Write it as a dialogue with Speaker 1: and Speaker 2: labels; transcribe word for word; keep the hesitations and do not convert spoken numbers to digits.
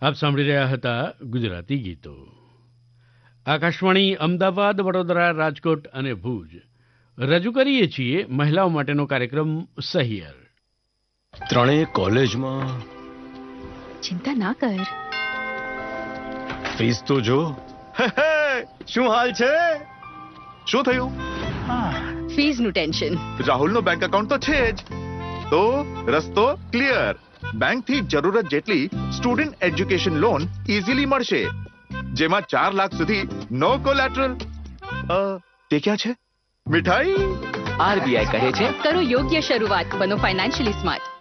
Speaker 1: આપ સાંભળી રહ્યા હતા ગુજરાતી ગીતો. આકાશવાણી અમદાવાદ, વડોદરા, રાજકોટ અને ભુજ રજૂ કરીએ છીએ મહિલાઓ માટેનો કાર્યક્રમ સહિયર.
Speaker 2: ત્રણેય કોલેજમાં.
Speaker 3: ચિંતા ના કર.
Speaker 2: ફીસ તો જો. શું હાલ છે?
Speaker 4: શું થયું?
Speaker 3: ફીઝનું ટેન્શન.
Speaker 4: રાહુલનો બેંક એકાઉન્ટ તો છે જ, તો રસ્તો ક્લિયર. બેંકથી જરૂરત જેટલી સ્ટુડન્ટ એજ્યુકેશન લોન ઇઝીલી મળશે, જેમાં ચાર લાખ સુધી નો કોલેટરલ. તે ક્યાં છે? મીઠાઈ.
Speaker 5: આરબીઆઈ કહે છે,
Speaker 3: કરો યોગ્ય શરૂઆત, બનો ફાઇનાન્શિયલી સ્માર્ટ.